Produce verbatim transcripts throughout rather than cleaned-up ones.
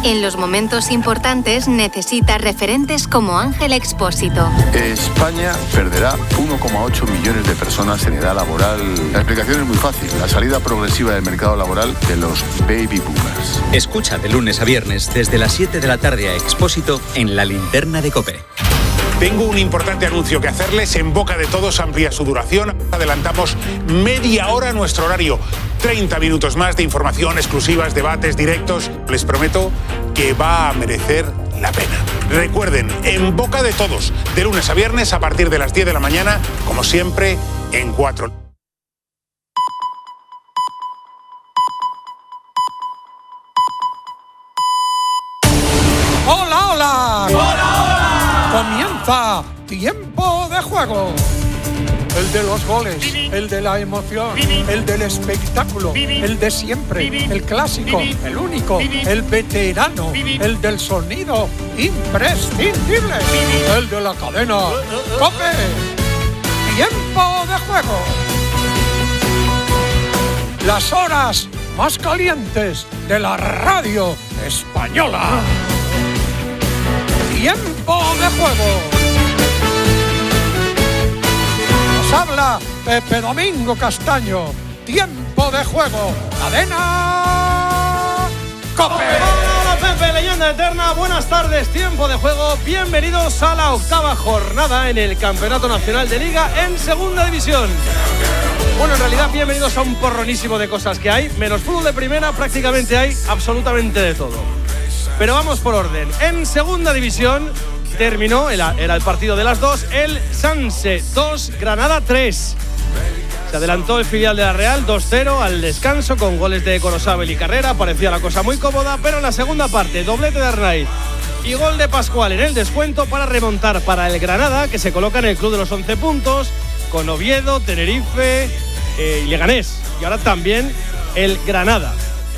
En los momentos importantes necesita referentes como Ángel Expósito. España perderá uno coma ocho millones de personas en edad laboral. La explicación es muy fácil, la salida progresiva del mercado laboral de los baby boomers. Escucha de lunes a viernes desde las siete de la tarde a Expósito en La Linterna de COPE. Tengo un importante anuncio que hacerles. En boca de todos amplía su duración. Adelantamos media hora nuestro horario. treinta minutos más de información, exclusivas, debates, directos. Les prometo que va a merecer la pena. Recuerden, en boca de todos, de lunes a viernes a partir de las diez de la mañana, como siempre, en cuatro. ¡Hola, hola! ¡Hola, hola! Comienza Tiempo de Juego. El de los goles, el de la emoción, el del espectáculo, el de siempre, el clásico, el único, el veterano, el del sonido imprescindible, el de la cadena COPE. Tiempo de Juego. Las horas más calientes de la radio española. Tiempo de Juego. Nos habla Pepe Domingo Castaño. Tiempo de Juego. Cadena COPE. Hola, Pepe, leyenda eterna. Buenas tardes. Tiempo de Juego. Bienvenidos a la octava jornada en el Campeonato Nacional de Liga en Segunda División. Bueno, en realidad, bienvenidos a un porronísimo de cosas que hay. Menos fútbol de primera, prácticamente hay absolutamente de todo. Pero vamos por orden. En Segunda División terminó, era el partido de las dos, el Sanse dos, Granada tres. Se adelantó el filial de la Real dos cero al descanso con goles de Corosabel y Carrera. Parecía la cosa muy cómoda, pero en la segunda parte, doblete de Arnaiz y gol de Pascual en el descuento para remontar para el Granada, que se coloca en el club de los once puntos, con Oviedo, Tenerife eh, y Leganés. Y ahora también el Granada.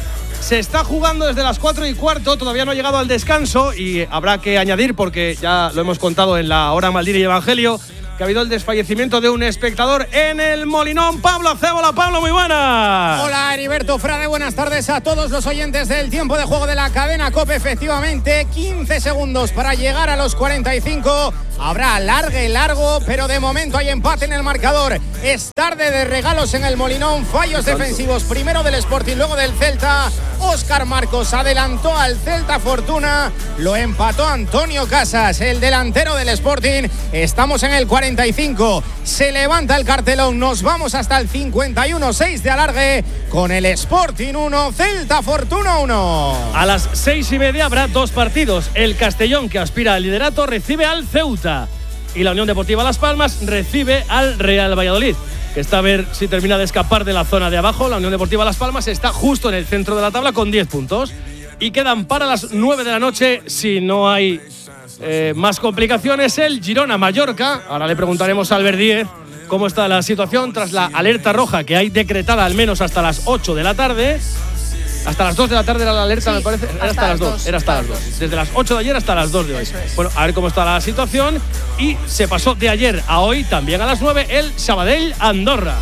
Se está jugando desde las cuatro y cuarto, todavía no ha llegado al descanso y habrá que añadir, porque ya lo hemos contado en la hora Maldini y Evangelio, que ha habido el desfallecimiento de un espectador en el Molinón. Pablo Acébola. Pablo, muy buenas. Hola, Heriberto Frade, buenas tardes a todos los oyentes del Tiempo de Juego de la cadena COPE. Efectivamente, quince segundos para llegar a los cuarenta y cinco. Habrá largue, largo, pero de momento hay empate en el marcador. Es tarde de regalos en el Molinón. Fallos defensivos, primero del Sporting, luego del Celta. Óscar Marcos adelantó al Celta Fortuna. Lo empató Antonio Casas, el delantero del Sporting. Estamos en el cuarenta y cinco. Se levanta el cartelón. Nos vamos hasta el cincuenta y uno, seis de alargue, con el Sporting uno, Celta Fortuna uno. A las seis y media habrá dos partidos. El Castellón, que aspira al liderato, recibe al Ceuta. Y la Unión Deportiva Las Palmas recibe al Real Valladolid, que está a ver si termina de escapar de la zona de abajo. La Unión Deportiva Las Palmas está justo en el centro de la tabla con diez puntos. Y quedan para las nueve de la noche, si no hay eh, más complicaciones, el Girona-Mallorca. Ahora le preguntaremos a Albert Díez cómo está la situación tras la alerta roja que hay decretada al menos hasta las ocho de la tarde. Hasta las dos de la tarde era la alerta, sí, me parece. Era hasta, hasta las dos. dos. Era hasta las dos. Desde las ocho de ayer hasta las dos de hoy. Es. Bueno, a ver cómo está la situación. Y se pasó de ayer a hoy, también a las nueve, el Sabadell-Andorra.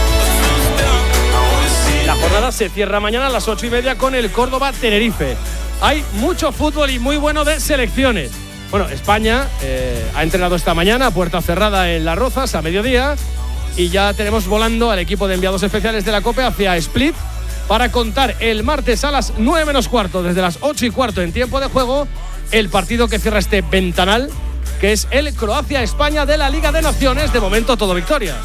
La jornada se cierra mañana a las ocho y media con el Córdoba-Tenerife. Hay mucho fútbol y muy bueno de selecciones. Bueno, España eh, ha entrenado esta mañana a puerta cerrada en Las Rozas a mediodía. Y ya tenemos volando al equipo de enviados especiales de la COPE hacia Split, para contar el martes a las nueve menos cuarto, desde las ocho y cuarto en Tiempo de Juego, el partido que cierra este ventanal, que es el Croacia-España de la Liga de Naciones. De momento todo victoria.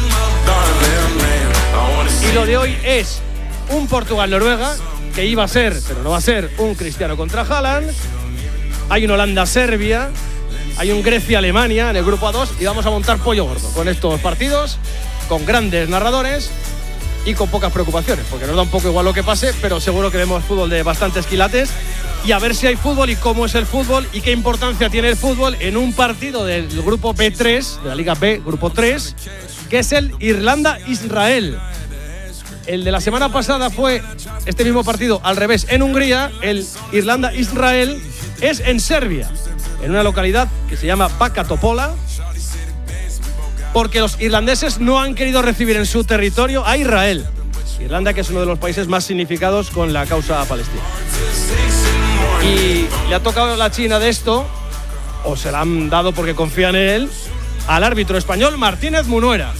Y lo de hoy es un Portugal-Noruega, que iba a ser, pero no va a ser, un Cristiano contra Haaland. Hay un Holanda-Serbia, hay un Grecia-Alemania en el grupo A dos, y vamos a montar pollo gordo con estos partidos, con grandes narradores y con pocas preocupaciones, porque nos da un poco igual lo que pase, pero seguro que vemos fútbol de bastantes quilates. Y a ver si hay fútbol y cómo es el fútbol y qué importancia tiene el fútbol en un partido del grupo B tres, de la Liga B, grupo tres, que es el Irlanda-Israel. El de la semana pasada fue este mismo partido al revés en Hungría. El Irlanda-Israel es en Serbia, en una localidad que se llama Baka Topola, porque los irlandeses no han querido recibir en su territorio a Israel. Irlanda, que es uno de los países más significados con la causa palestina. Y le ha tocado la china de esto, o se la han dado porque confían en él, al árbitro español Martínez Munuera.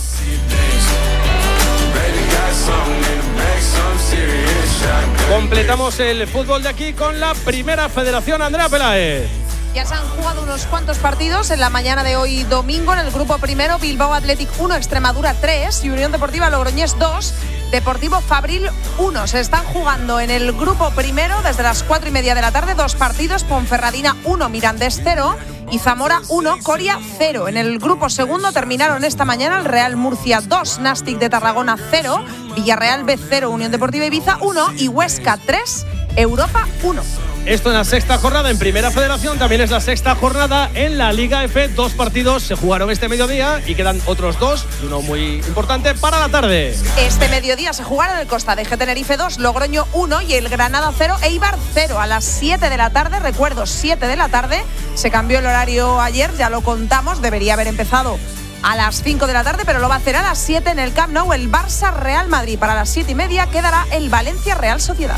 Completamos el fútbol de aquí con la Primera Federación. Andrea Peláez. Ya se han jugado unos cuantos partidos en la mañana de hoy domingo. En el grupo primero, Bilbao Athletic uno, Extremadura tres y Unión Deportiva Logroñés dos, Deportivo Fabril uno. Se están jugando en el grupo primero desde las cuatro y media de la tarde dos partidos: Ponferradina uno, Mirandés cero y Zamora uno, Coria cero. En el grupo segundo terminaron esta mañana el Real Murcia dos, Nastic de Tarragona cero, Villarreal B cero, Unión Deportiva Ibiza uno y Huesca tres, Europa uno. Esto en la sexta jornada en Primera Federación. También es la sexta jornada en la Liga F. Dos partidos se jugaron este mediodía y quedan otros dos, y uno muy importante para la tarde. Este mediodía se jugaron el Costa de Tenerife dos, Logroño uno y el Granada cero, Eibar cero. A las siete de la tarde, recuerdo, siete de la tarde, se cambió el horario ayer, ya lo contamos, debería haber empezado a las cinco de la tarde, pero lo va a hacer a las siete en el Camp Nou, el Barça Real Madrid. Para las siete y media quedará el Valencia Real Sociedad.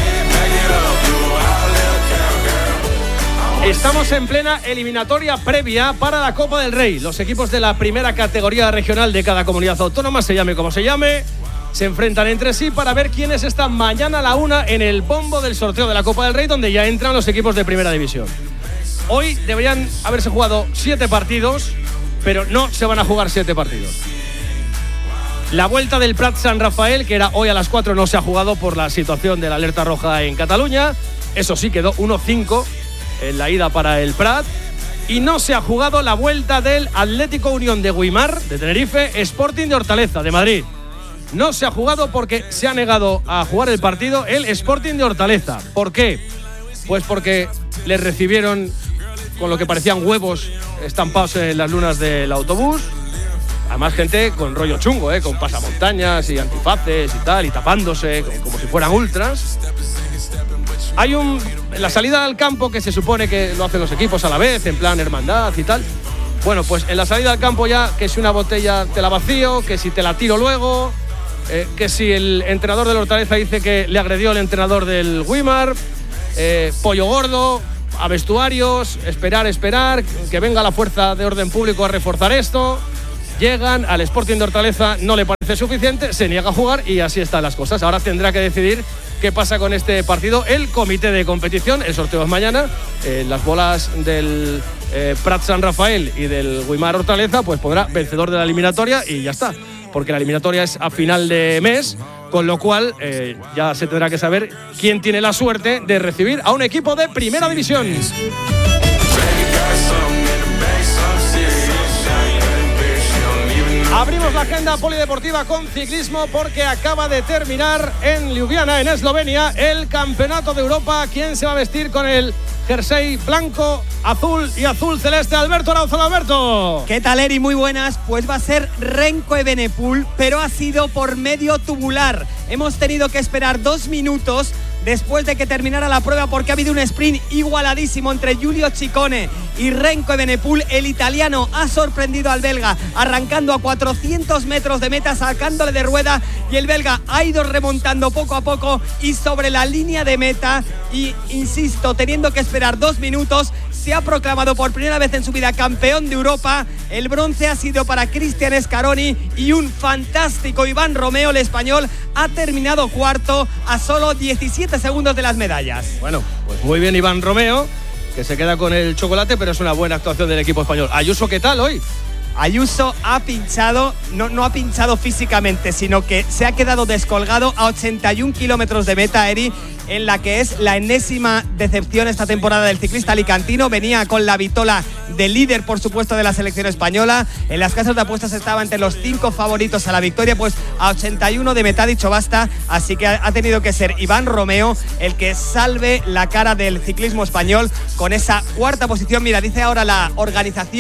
Estamos en plena eliminatoria previa para la Copa del Rey. Los equipos de la primera categoría regional de cada comunidad autónoma, se llame como se llame, se enfrentan entre sí para ver quiénes están mañana a la una en el bombo del sorteo de la Copa del Rey, donde ya entran los equipos de primera división. Hoy deberían haberse jugado siete partidos, pero no se van a jugar siete partidos. La vuelta del Prat San Rafael, que era hoy a las cuatro, no se ha jugado por la situación de la alerta roja en Cataluña. Eso sí, quedó uno cinco en la ida para el Prat. Y no se ha jugado la vuelta del Atlético Unión de Guimar, de Tenerife, Sporting de Hortaleza, de Madrid. No se ha jugado porque se ha negado a jugar el partido el Sporting de Hortaleza. ¿Por qué? Pues porque les recibieron con lo que parecían huevos estampados en las lunas del autobús. Además, gente con rollo chungo, ¿eh? Con pasamontañas y antifaces y tal, y tapándose como, como si fueran ultras. Hay un la salida al campo, que se supone que lo hacen los equipos a la vez, en plan hermandad y tal. Bueno, pues en la salida al campo ya, que si una botella te la vacío, que si te la tiro luego, eh, que si el entrenador del Hortaleza dice que le agredió el entrenador del Guimar, eh, pollo gordo, a vestuarios, esperar, esperar, que venga la fuerza de orden público a reforzar esto. Llegan al Sporting de Hortaleza, no le parece suficiente, se niega a jugar y así están las cosas. Ahora tendrá que decidir qué pasa con este partido el comité de competición. El sorteo es mañana. Eh, las bolas del eh, Prat San Rafael y del Guimar Hortaleza pues pondrá vencedor de la eliminatoria y ya está, porque la eliminatoria es a final de mes, con lo cual eh, ya se tendrá que saber quién tiene la suerte de recibir a un equipo de primera división. Abrimos la agenda polideportiva con ciclismo porque acaba de terminar en Ljubljana, en Eslovenia, el Campeonato de Europa. ¿Quién se va a vestir con el jersey blanco, azul y azul celeste? Alberto Arauzo. Alberto. ¿Qué tal, Eri? Muy buenas. Pues va a ser Renko Evenepoel, pero ha sido por medio tubular. Hemos tenido que esperar dos minutos después de que terminara la prueba porque ha habido un sprint igualadísimo entre Giulio Ciccone y Renko Evenepoel. El italiano ha sorprendido al belga arrancando a cuatrocientos metros de meta, sacándole de rueda, y el belga ha ido remontando poco a poco y sobre la línea de meta, y insisto, teniendo que esperar dos minutos, se ha proclamado por primera vez en su vida campeón de Europa. El bronce ha sido para Cristian Scaroni y un fantástico Iván Romeo, el español, ha terminado cuarto a solo diecisiete segundos de las medallas. Bueno, pues muy bien Iván Romeo, que se queda con el chocolate, pero es una buena actuación del equipo español. Ayuso, ¿qué tal hoy? Ayuso ha pinchado, no, no ha pinchado físicamente, sino que se ha quedado descolgado a ochenta y un kilómetros de meta, Eri, en la que es la enésima decepción esta temporada del ciclista alicantino. Venía con la vitola de líder, por supuesto, de la selección española. En las casas de apuestas estaba entre los cinco favoritos a la victoria, pues a ochenta y uno de meta ha dicho basta, así que ha tenido que ser Iván Romeo el que salve la cara del ciclismo español con esa cuarta posición. Mira, dice ahora la organización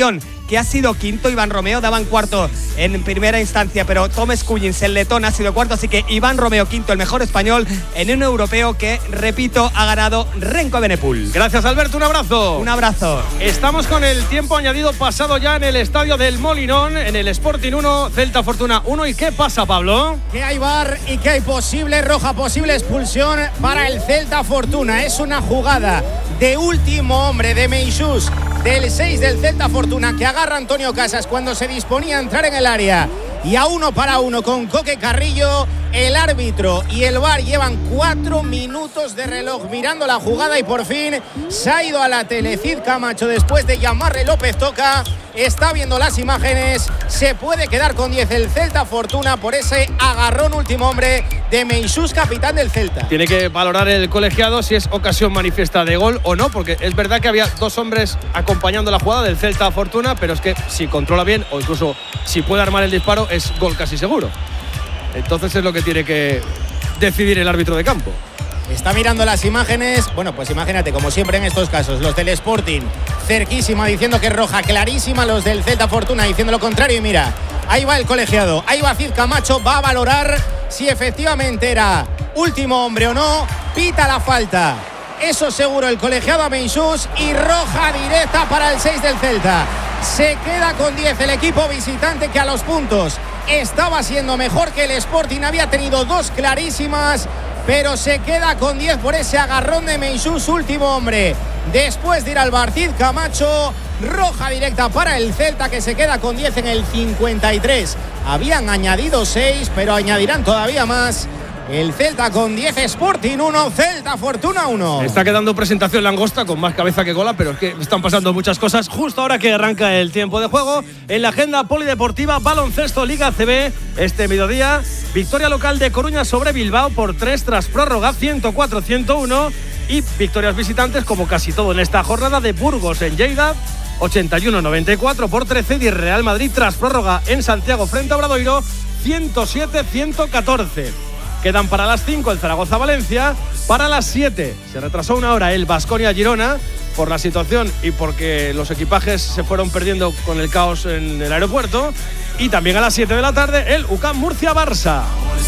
que ha sido quinto. Iván Romeo daban cuarto en primera instancia, pero Tom Scullins, el letón, ha sido cuarto. Así que Iván Romeo quinto, el mejor español en un europeo que, repito, ha ganado Renko Evenepoel. Gracias, Alberto. Un abrazo. Un abrazo. Estamos con el tiempo añadido pasado ya en el estadio del Molinón, en el Sporting uno, Celta Fortuna uno. ¿Y qué pasa, Pablo? Que hay V A R y que hay posible roja, posible expulsión para el Celta Fortuna. Es una jugada de último hombre de Meixús, del seis del Celta Fortuna, que agarra a Antonio Casas cuando se disponía a entrar en el área. Y a uno para uno con Coque Carrillo, el árbitro y el V A R llevan cuatro minutos de reloj mirando la jugada y por fin se ha ido a la tele Cid Camacho después de llamarle López Toca. Está viendo las imágenes, se puede quedar con diez el Celta Fortuna por ese agarrón último hombre de Meixús, capitán del Celta. Tiene que valorar el colegiado si es ocasión manifiesta de gol o no, porque es verdad que había dos hombres acompañando la jugada del Celta Fortuna, pero es que si controla bien o incluso si puede armar el disparo es gol casi seguro. Entonces es lo que tiene que decidir el árbitro de campo. Está mirando las imágenes. Bueno, pues imagínate, como siempre en estos casos, los del Sporting cerquísima diciendo que es roja clarísima, los del Celta Fortuna diciendo lo contrario. Y mira, ahí va el colegiado, ahí va Cid Camacho, va a valorar si efectivamente era último hombre o no. Pita la falta, eso seguro, el colegiado a Meixús, y roja directa para el seis del Celta. Se queda con diez el equipo visitante, que a los puntos estaba siendo mejor que el Sporting. Había tenido dos clarísimas, pero se queda con diez por ese agarrón de Meixús, último hombre. Después de ir al V A R, Cid Camacho, roja directa para el Celta, que se queda con diez en el cincuenta y tres. Habían añadido seis, pero añadirán todavía más. El Celta con diez, Sporting uno, Celta Fortuna uno. Está quedando presentación langosta con más cabeza que cola, pero es que están pasando muchas cosas justo ahora que arranca el tiempo de juego. En la agenda polideportiva, baloncesto Liga C B, este mediodía, victoria local de Coruña sobre Bilbao por tres tras prórroga, ciento cuatro a ciento uno, y victorias visitantes, como casi todo en esta jornada, de Burgos en Lleida, ochenta y uno a noventa y cuatro por trece, y Real Madrid tras prórroga en Santiago frente a Obradoiro, ciento siete a ciento catorce. Quedan para las cinco el Zaragoza-Valencia, para las siete se retrasó una hora el Baskonia-Girona por la situación y porque los equipajes se fueron perdiendo con el caos en el aeropuerto, y también a las siete de la tarde el U C A M Murcia-Barça.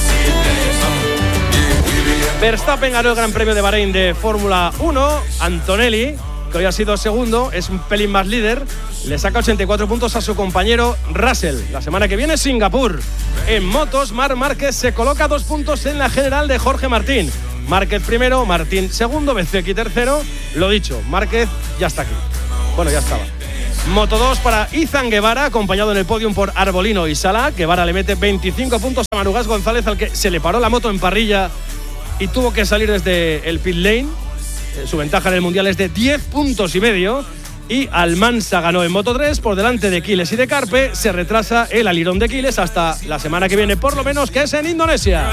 Verstappen ganó el Gran Premio de Bahrein de Fórmula uno, Antonelli, que hoy ha sido segundo, es un pelín más líder, le saca ochenta y cuatro puntos a su compañero Russell. La semana que viene Singapur. En motos, Marc Márquez se coloca dos puntos en la general de Jorge Martín. Márquez primero, Martín segundo, Bezzecchi tercero. Lo dicho, Márquez ya está aquí. Bueno, ya estaba. Moto dos para Izan Guevara, acompañado en el podium por Arbolino y Sala. Guevara le mete veinticinco puntos a Manugas González, al que se le paró la moto en parrilla y tuvo que salir desde el pit lane. Su ventaja en el Mundial es de diez puntos y medio. Y Almansa ganó en Moto tres por delante de Quiles y de Carpe. Se retrasa el alirón de Quiles hasta la semana que viene, por lo menos, que es en Indonesia.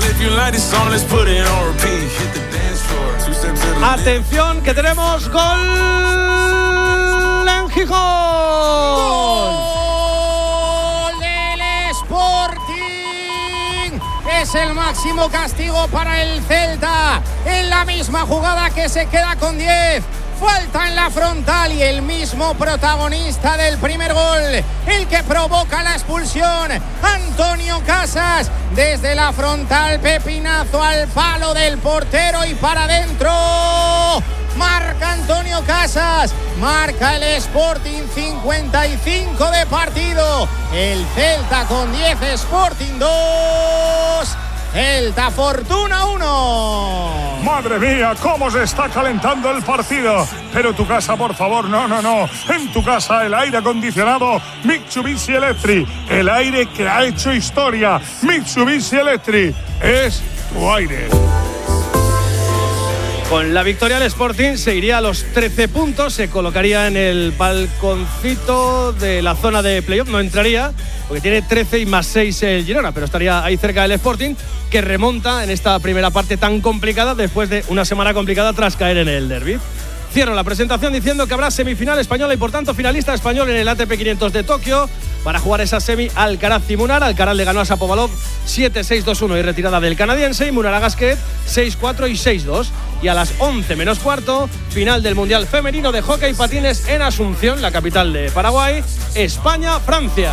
Atención, que tenemos gol en Gijón. ¡Gol del Sporting! Es el máximo castigo para el Celta. En la misma jugada, que se queda con diez. Falta en la frontal y el mismo protagonista del primer gol, el que provoca la expulsión, Antonio Casas, desde la frontal, pepinazo al palo del portero y para adentro. Marca Antonio Casas, marca el Sporting, cincuenta y cinco de partido. El Celta con diez, Sporting dos. Celta Fortuna uno. Madre mía, cómo se está calentando el partido. Pero tu casa, por favor, no, no, no. En tu casa, el aire acondicionado Mitsubishi Electric. El aire que ha hecho historia. Mitsubishi Electric es tu aire. Con la victoria el Sporting se iría a los trece puntos, se colocaría en el balconcito de la zona de playoff, no entraría porque tiene trece y más seis el Girona, pero estaría ahí cerca del Sporting, que remonta en esta primera parte tan complicada después de una semana complicada tras caer en el derbi. Cierro la presentación diciendo que habrá semifinal española y por tanto finalista español en el A T P quinientos de Tokio. Para jugar esa semi, Alcaraz y Munar. Alcaraz le ganó a Shapovalov siete seis dos uno y retirada del canadiense, y Munar a Gasquet seis cuatro y seis dos. Y a las once menos cuarto, final del Mundial Femenino de Hockey Patines en Asunción, la capital de Paraguay, España-Francia.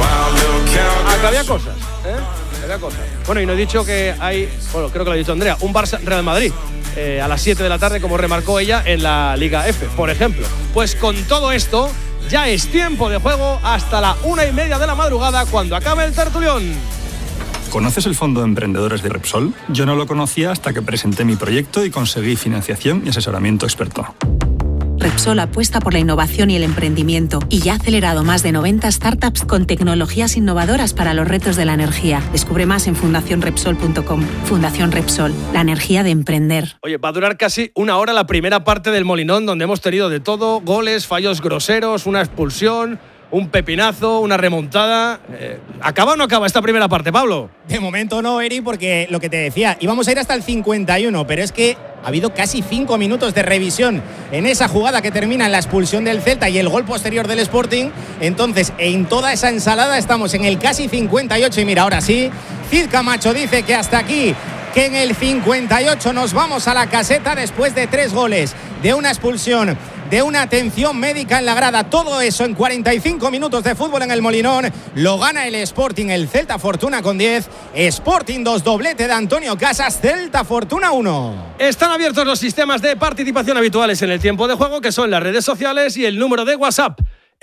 Acá había cosas, ¿eh? Había cosas. Bueno, y no he dicho que hay, bueno, creo que lo ha dicho Andrea, un Barça-Real Madrid. Eh, a las siete de la tarde, como remarcó ella en la Liga F, por ejemplo. Pues con todo esto, ya es tiempo de juego hasta la una y media de la madrugada, cuando acabe el tertulión. ¿Conoces el Fondo de Emprendedores de Repsol? Yo no lo conocía hasta que presenté mi proyecto y conseguí financiación y asesoramiento experto. Repsol apuesta por la innovación y el emprendimiento y ya ha acelerado más de noventa startups con tecnologías innovadoras para los retos de la energía. Descubre más en fundación repsol punto com. Fundación Repsol, la energía de emprender. Oye, va a durar casi una hora la primera parte del Molinón, donde hemos tenido de todo: goles, fallos groseros, una expulsión, un pepinazo, una remontada. Eh, ¿Acaba o no acaba esta primera parte, Pablo? De momento no, Eri, porque lo que te decía, íbamos a ir hasta el cincuenta y uno, pero es que ha habido casi cinco minutos de revisión en esa jugada que termina en la expulsión del Celta y el gol posterior del Sporting. Entonces, en toda esa ensalada estamos en el casi cincuenta y ocho. Y mira, ahora sí, Cid Camacho dice que hasta aquí, que en el cincuenta y ocho nos vamos a la caseta después de tres goles, de una expulsión, de una atención médica en la grada. Todo eso en cuarenta y cinco minutos de fútbol en el Molinón. Lo gana el Sporting, el Celta Fortuna con diez. Sporting dos, doblete de Antonio Casas, Celta Fortuna uno. Están abiertos los sistemas de participación habituales en el tiempo de juego, que son las redes sociales y el número de WhatsApp.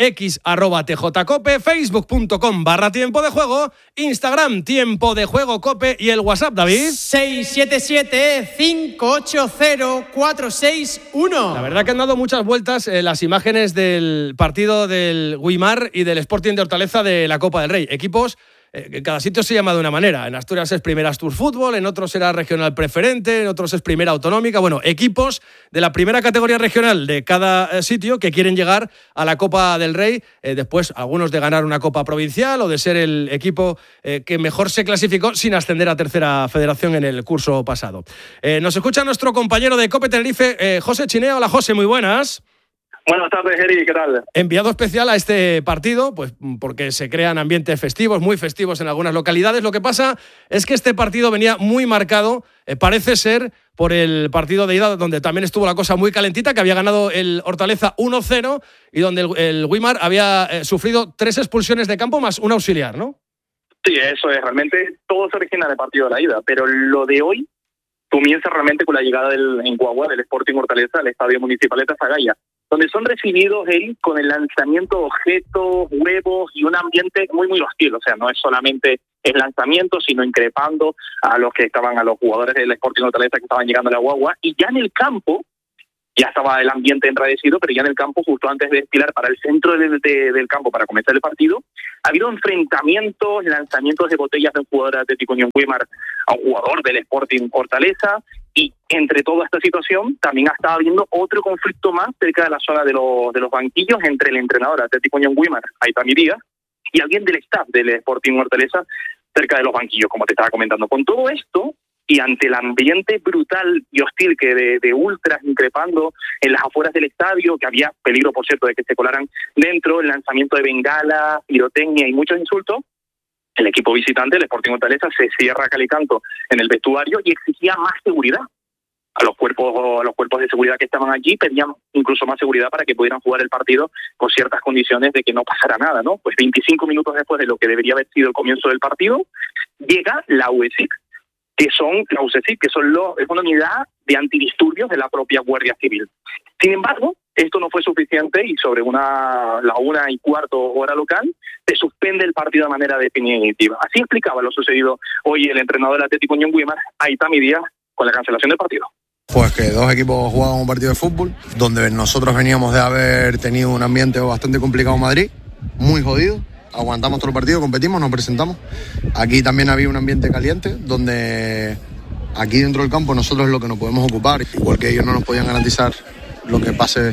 X arroba tjcope, facebook punto com barra tiempo de juego, Instagram tiempo de juego cope y el WhatsApp, David. seis siete siete, cinco ocho cero, cuatro seis uno. La verdad que han dado muchas vueltas eh, las imágenes del partido del Guimar y del Sporting de Hortaleza de la Copa del Rey. Equipos Eh, en cada sitio se llama de una manera. En Asturias es Primera Astur Fútbol, en otros será Regional Preferente, en otros es Primera Autonómica. Bueno, equipos de la primera categoría regional de cada eh, sitio que quieren llegar a la Copa del Rey, eh, después algunos de ganar una Copa Provincial o de ser el equipo eh, que mejor se clasificó sin ascender a Tercera Federación en el curso pasado. Eh, nos escucha nuestro compañero de Cope Tenerife, eh, José Chinea. Hola, José, muy buenas. Buenas tardes, Eri, ¿qué tal? Enviado especial a este partido, pues porque se crean ambientes festivos, muy festivos en algunas localidades. Lo que pasa es que este partido venía muy marcado, eh, parece ser, por el partido de ida, donde también estuvo la cosa muy calentita, que había ganado el Hortaleza uno cero y donde el, el Guimar había eh, sufrido tres expulsiones de campo más un auxiliar, ¿no? Sí, eso es. Realmente todo se origina del partido de la ida, pero lo de hoy comienza realmente con la llegada del Encuagua, del Sporting Hortaleza, al Estadio Municipal de Tafagaya, donde son recibidos él con el lanzamiento de objetos, huevos y un ambiente muy, muy hostil. O sea, no es solamente el lanzamiento, sino increpando a los que estaban, a los jugadores del Sporting Hortaleza que estaban llegando a la guagua. Y ya en el campo, ya estaba el ambiente enradecido, pero ya en el campo, justo antes de desfilar para el centro de, de, del campo para comenzar el partido, ha habido enfrentamientos, lanzamientos de botellas de un jugador de Atlético Unión Guimar a un jugador del Sporting Hortaleza. Y entre toda esta situación también ha estado habiendo otro conflicto más cerca de la zona de los, de los banquillos entre el entrenador Atlético Unión Guimar, Aitami Díaz, y alguien del staff del Sporting Hortaleza cerca de los banquillos, como te estaba comentando. Con todo esto, y ante el ambiente brutal y hostil que de, de ultras increpando en las afueras del estadio, que había peligro, por cierto, de que se colaran dentro, el lanzamiento de bengalas, pirotecnia y muchos insultos, el equipo visitante, el Sporting Hortaleza, se cierra a cal y canto en el vestuario y exigía más seguridad. A los cuerpos a los cuerpos de seguridad que estaban allí pedían incluso más seguridad para que pudieran jugar el partido con ciertas condiciones de que no pasara nada, ¿no? Pues veinticinco minutos después de lo que debería haber sido el comienzo del partido, llega la U E S I C, que son la U E S I C, que son los, es una unidad de antidisturbios de la propia Guardia Civil. Sin embargo, esto no fue suficiente y sobre una la una y cuarto hora local se suspende el partido de manera definitiva. Así explicaba lo sucedido hoy el entrenador del Atlético Unión Guimar, Aitami Díaz, con la cancelación del partido. Pues que dos equipos jugaban un partido de fútbol, donde nosotros veníamos de haber tenido un ambiente bastante complicado en Madrid, muy jodido. Aguantamos todo el partido, competimos, nos presentamos. Aquí también había un ambiente caliente, donde aquí dentro del campo nosotros es lo que nos podemos ocupar. Igual que ellos no nos podían garantizar lo que pase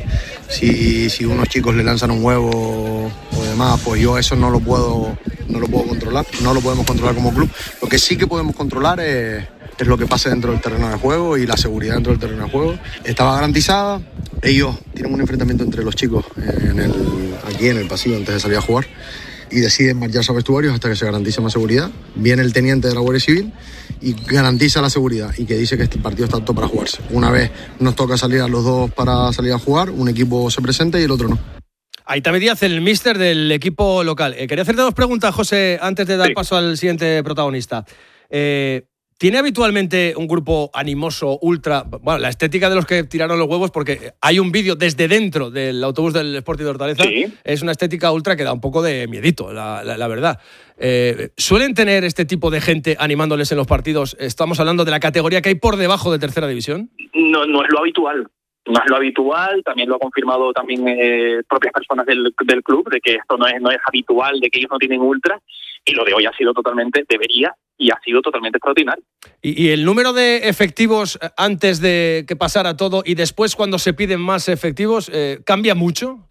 si, si unos chicos le lanzan un huevo o demás, pues yo eso no lo puedo, no lo puedo controlar, no lo podemos controlar como club. Lo que sí que podemos controlar es, es lo que pase dentro del terreno de juego y la seguridad dentro del terreno de juego. Estaba garantizada, ellos tienen un enfrentamiento entre los chicos en el, aquí en el pasillo antes de salir a jugar. y deciden marcharse a vestuarios hasta que se garantice más seguridad. Viene el teniente de la Guardia Civil y garantiza la seguridad y que dice que este partido está apto para jugarse. Una vez nos toca salir a los dos para salir a jugar, un equipo se presenta y el otro no. Aitame Díaz, el míster del equipo local. Eh, quería hacerte dos preguntas, José, antes de dar sí. paso al siguiente protagonista. Eh, ¿Tiene habitualmente un grupo animoso, ultra? Bueno, la estética de los que tiraron los huevos, porque hay un vídeo desde dentro del autobús del Sporting de Hortaleza, sí. es una estética ultra que da un poco de miedito, la, la, la verdad. Eh, ¿Suelen tener este tipo de gente animándoles en los partidos? Estamos hablando de la categoría que hay por debajo de tercera división. No, no es lo habitual. No es lo habitual, también lo ha confirmado también eh, propias personas del, del club, de que esto no es, no es habitual, de que ellos no tienen ultra, y lo de hoy ha sido totalmente, debería, y ha sido totalmente extraordinario. ¿Y, y el número de efectivos antes de que pasara todo y después cuando se piden más efectivos, eh, cambia mucho?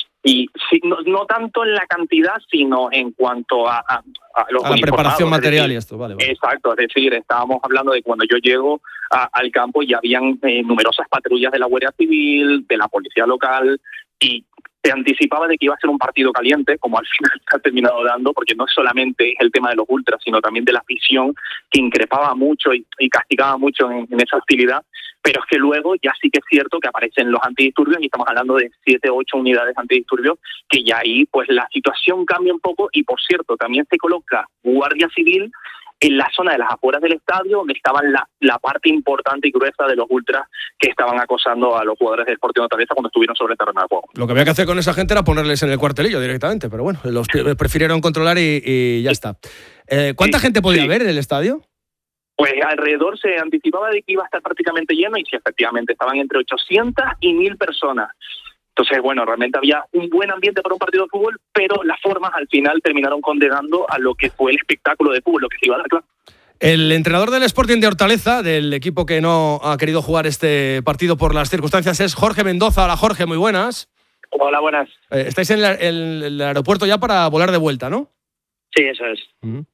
Y sí, no, no tanto en la cantidad, sino en cuanto a, a, a los a la preparación material decir, y esto, vale, vale. Exacto, es decir, estábamos hablando de cuando yo llego a, al campo y habían eh, numerosas patrullas de la Guardia Civil, de la policía local, y se anticipaba de que iba a ser un partido caliente, como al final se ha terminado dando, porque no solamente es el tema de los ultras, sino también de la afición, que increpaba mucho y, y castigaba mucho en, en esa hostilidad. Pero es que luego ya sí que es cierto que aparecen los antidisturbios, y estamos hablando de siete o ocho unidades antidisturbios, que ya ahí pues la situación cambia un poco, y por cierto, también se coloca Guardia Civil en la zona de las afueras del estadio, donde estaban la, la parte importante y gruesa de los ultras que estaban acosando a los jugadores del Sporting de Hortaleza cuando estuvieron sobre el terreno de juego. Lo que había que hacer con esa gente era ponerles en el cuartelillo directamente, pero bueno, los prefirieron controlar y, y ya está. Eh, ¿Cuánta sí, gente podía sí. haber en el estadio? Pues alrededor se anticipaba de que iba a estar prácticamente lleno, y sí, efectivamente, estaban entre ochocientas y mil personas. Entonces, bueno, realmente había un buen ambiente para un partido de fútbol, pero las formas al final terminaron condenando a lo que fue el espectáculo de fútbol, lo que se iba a dar, claro. El entrenador del Sporting de Hortaleza, del equipo que no ha querido jugar este partido por las circunstancias, es Jorge Mendoza. Hola, Jorge, muy buenas. Hola, buenas. Eh, estáis en la, el, el aeropuerto ya para volar de vuelta, ¿no? Sí, eso es. Uh-huh.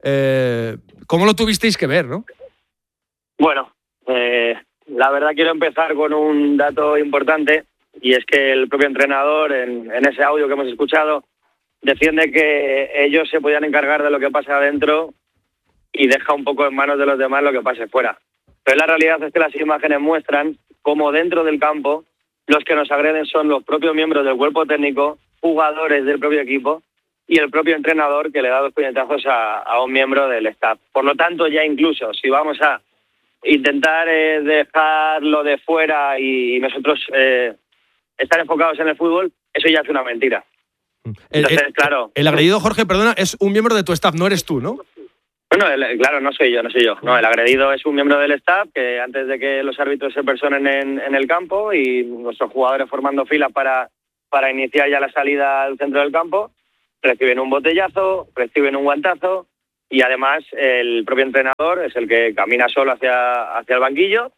Eh, ¿Cómo lo tuvisteis que ver, no? Bueno, eh, la verdad quiero empezar con un dato importante, y es que el propio entrenador, en, en ese audio que hemos escuchado, defiende que ellos se podían encargar de lo que pasa adentro y deja un poco en manos de los demás lo que pase fuera. Pero la realidad es que las imágenes muestran cómo dentro del campo los que nos agreden son los propios miembros del cuerpo técnico, jugadores del propio equipo y el propio entrenador, que le da dos puñetazos a, a un miembro del staff. Por lo tanto, ya incluso si vamos a intentar eh, dejarlo de fuera y, y nosotros eh, estar enfocados en el fútbol, eso ya es una mentira. Entonces, el, claro. El agredido, Jorge, perdona, es un miembro de tu staff, no eres tú, ¿no? Bueno, el, claro, no soy yo, no soy yo. No, el agredido es un miembro del staff que antes de que los árbitros se personen en, en el campo y nuestros jugadores formando filas para, para iniciar ya la salida al centro del campo, reciben un botellazo, reciben un guantazo, y además el propio entrenador es el que camina solo hacia, hacia el banquillo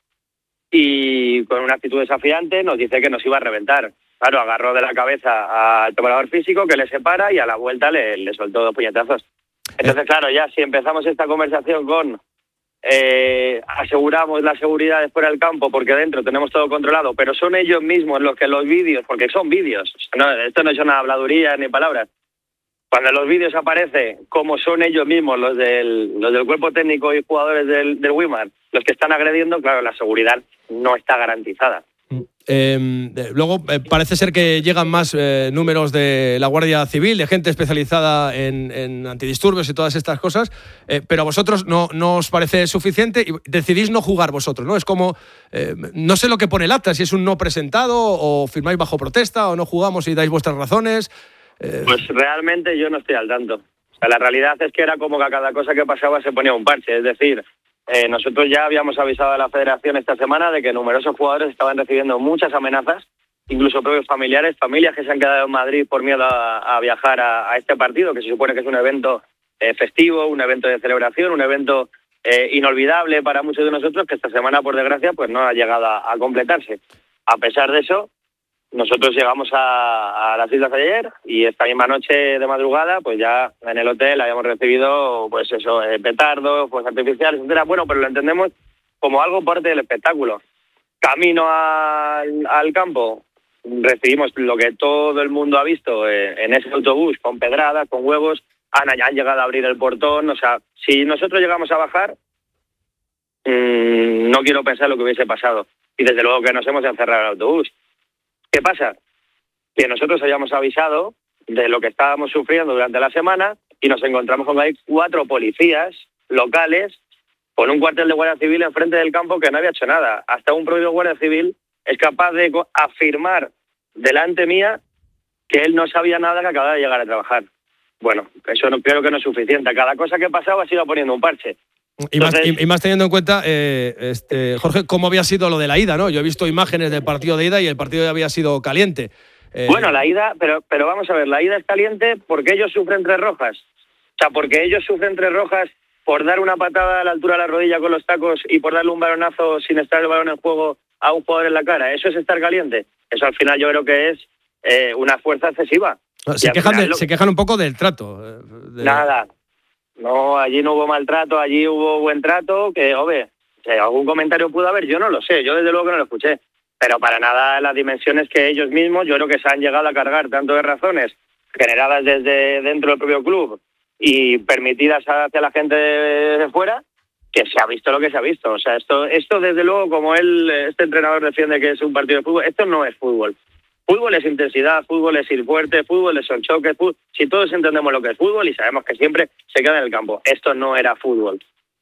y con una actitud desafiante nos dice que nos iba a reventar. Claro, agarró de la cabeza al preparador físico, que le separa, y a la vuelta le, le soltó dos puñetazos. Entonces, claro, ya si empezamos esta conversación con eh, aseguramos la seguridad de fuera del campo porque dentro tenemos todo controlado, pero son ellos mismos los que los vídeos, porque son vídeos, no, esto no es una habladuría ni palabras. Cuando en los vídeos aparece como son ellos mismos, los del, los del cuerpo técnico y jugadores del, del Wimar, los que están agrediendo, claro, la seguridad no está garantizada. Eh, luego eh, parece ser que llegan más eh, números de la Guardia Civil, de gente especializada en, en antidisturbios y todas estas cosas, eh, pero a vosotros no, no os parece suficiente y decidís no jugar vosotros, ¿no? Es como, eh, no sé lo que pone el acta, si es un no presentado o firmáis bajo protesta o no jugamos y dais vuestras razones. Eh... Pues realmente yo no estoy al tanto. O sea, la realidad es que era como que a cada cosa que pasaba se ponía un parche, es decir... Eh, nosotros ya habíamos avisado a la Federación esta semana de que numerosos jugadores estaban recibiendo muchas amenazas, incluso propios familiares, familias que se han quedado en Madrid por miedo a, a viajar a, a este partido, que se supone que es un evento eh, festivo, un evento de celebración, un evento eh, inolvidable para muchos de nosotros, que esta semana, por desgracia, pues no ha llegado a, a completarse. A pesar de eso, nosotros llegamos a, a las islas de ayer y esta misma noche de madrugada, pues ya en el hotel habíamos recibido, pues eso, eh, petardos, pues artificiales, etcétera. Bueno, pero lo entendemos como algo parte del espectáculo. Camino al, al campo, recibimos lo que todo el mundo ha visto en, en ese autobús, con pedradas, con huevos, han, han llegado a abrir el portón. O sea, si nosotros llegamos a bajar, mmm, no quiero pensar lo que hubiese pasado. Y desde luego que nos hemos encerrado el autobús. ¿Qué pasa? Que nosotros habíamos avisado de lo que estábamos sufriendo durante la semana y nos encontramos con que hay cuatro policías locales con un cuartel de Guardia Civil enfrente del campo que no había hecho nada. Hasta un propio Guardia Civil es capaz de afirmar delante mía que él no sabía nada, que acababa de llegar a trabajar. Bueno, eso no, creo que no es suficiente. Cada cosa que pasaba se iba poniendo un parche. Y más, y, y más teniendo en cuenta, eh, este, Jorge, cómo había sido lo de la ida, ¿no? Yo he visto imágenes del partido de ida y el partido había sido caliente. Eh... Bueno, la ida, pero, pero vamos a ver, la ida es caliente porque ellos sufren tres rojas. O sea, porque ellos sufren tres rojas por dar una patada a la altura de la rodilla con los tacos y por darle un balonazo sin estar el balón en juego a un jugador en la cara. ¿Eso es estar caliente? Eso al final yo creo que es eh, una fuerza excesiva. Se quejan, de, lo... se quejan un poco del trato. De... Nada. No, allí no hubo maltrato, allí hubo buen trato, que, oye, si algún comentario pudo haber, yo no lo sé, yo desde luego que no lo escuché. Pero para nada las dimensiones que ellos mismos, yo creo que se han llegado a cargar tanto de razones generadas desde dentro del propio club y permitidas hacia la gente de fuera, que se ha visto lo que se ha visto. O sea, esto, esto desde luego, como él, este entrenador defiende que es un partido de fútbol, esto no es fútbol. Fútbol es intensidad, fútbol es ir fuerte, fútbol es son choques, fútbol. Si todos entendemos lo que es fútbol y sabemos que siempre se queda en el campo. Esto no era fútbol.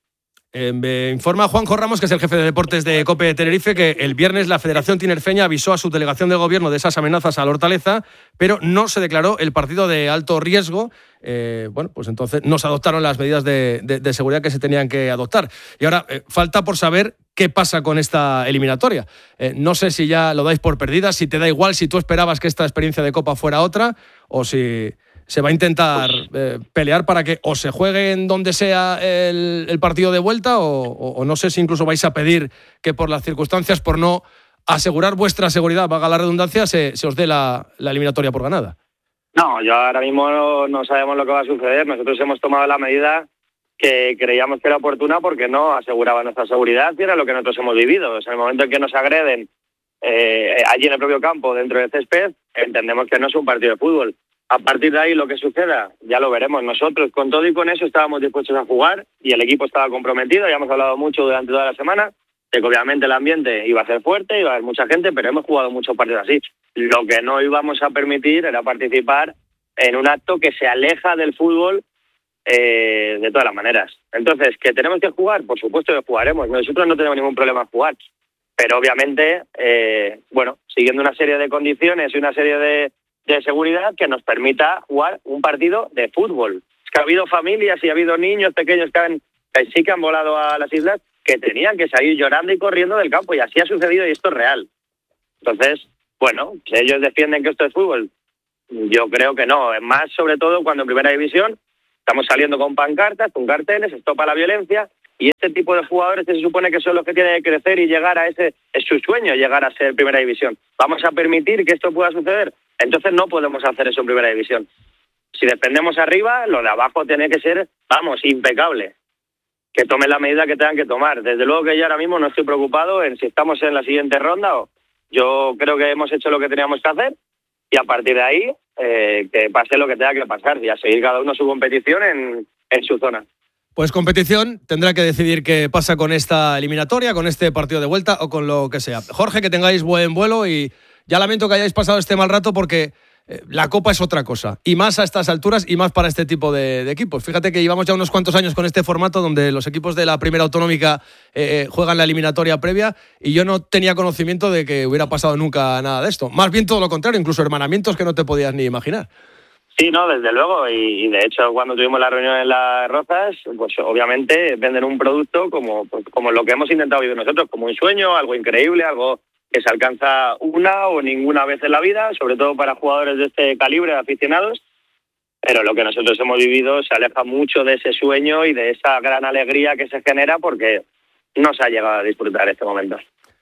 Eh, me informa Juanjo Ramos, que es el jefe de deportes de COPE Tenerife, que el viernes la Federación Tinerfeña avisó a su delegación del gobierno de esas amenazas a la Hortaleza, pero no se declaró el partido de alto riesgo. Eh, bueno, pues entonces no se adoptaron las medidas de, de, de seguridad que se tenían que adoptar. Y ahora eh, falta por saber qué pasa con esta eliminatoria. Eh, no sé si ya lo dais por perdida, si te da igual, si tú esperabas que esta experiencia de Copa fuera otra, o si se va a intentar eh, pelear para que o se juegue en donde sea el, el partido de vuelta o, o, o no sé si incluso vais a pedir que por las circunstancias, por no asegurar vuestra seguridad, valga la redundancia, se, se os dé la, la eliminatoria por ganada. No, yo ahora mismo no, no sabemos lo que va a suceder. Nosotros hemos tomado la medida que creíamos que era oportuna porque no aseguraba nuestra seguridad y era lo que nosotros hemos vivido. O sea, en el momento en que nos agreden eh, allí en el propio campo, dentro del césped, entendemos que no es un partido de fútbol. A partir de ahí, lo que suceda, ya lo veremos. Nosotros, con todo y con eso, estábamos dispuestos a jugar y el equipo estaba comprometido. Ya hemos hablado mucho durante toda la semana de que obviamente el ambiente iba a ser fuerte, iba a haber mucha gente, pero hemos jugado muchos partidos así. Lo que no íbamos a permitir era participar en un acto que se aleja del fútbol eh, de todas las maneras. Entonces, ¿que tenemos que jugar? Por supuesto que jugaremos. Nosotros no tenemos ningún problema en jugar. Pero obviamente, eh, bueno, siguiendo una serie de condiciones y una serie de de seguridad que nos permita jugar un partido de fútbol. Es que ha habido familias y ha habido niños pequeños que, han, que sí que han volado a las islas que tenían que salir llorando y corriendo del campo, y así ha sucedido y esto es real. Entonces, bueno, que ellos defienden que esto es fútbol, yo creo que no. Es más, sobre todo cuando en primera división estamos saliendo con pancartas, con carteles, estopa la violencia, y este tipo de jugadores que se supone que son los que tienen que crecer y llegar a ese, es su sueño llegar a ser primera división. ¿Vamos a permitir que esto pueda suceder? Entonces no podemos hacer eso en primera división. Si dependemos arriba, lo de abajo tiene que ser, vamos, impecable. Que tomen la medida que tengan que tomar. Desde luego que yo ahora mismo no estoy preocupado en si estamos en la siguiente ronda o yo creo que hemos hecho lo que teníamos que hacer y a partir de ahí eh, que pase lo que tenga que pasar y a seguir cada uno su competición en, en su zona. Pues competición, tendrá que decidir qué pasa con esta eliminatoria, con este partido de vuelta o con lo que sea. Jorge, que tengáis buen vuelo y ya lamento que hayáis pasado este mal rato porque eh, la Copa es otra cosa. Y más a estas alturas y más para este tipo de, de equipos. Fíjate que llevamos ya unos cuantos años con este formato donde los equipos de la primera autonómica eh, juegan la eliminatoria previa y yo no tenía conocimiento de que hubiera pasado nunca nada de esto. Más bien todo lo contrario, incluso hermanamientos que no te podías ni imaginar. Sí, no, desde luego, y, y de hecho cuando tuvimos la reunión en Las Rozas, pues obviamente venden un producto como, pues, como lo que hemos intentado vivir nosotros, como un sueño, algo increíble, algo que se alcanza una o ninguna vez en la vida, sobre todo para jugadores de este calibre, de aficionados, pero lo que nosotros hemos vivido se aleja mucho de ese sueño y de esa gran alegría que se genera porque no se ha llegado a disfrutar este momento.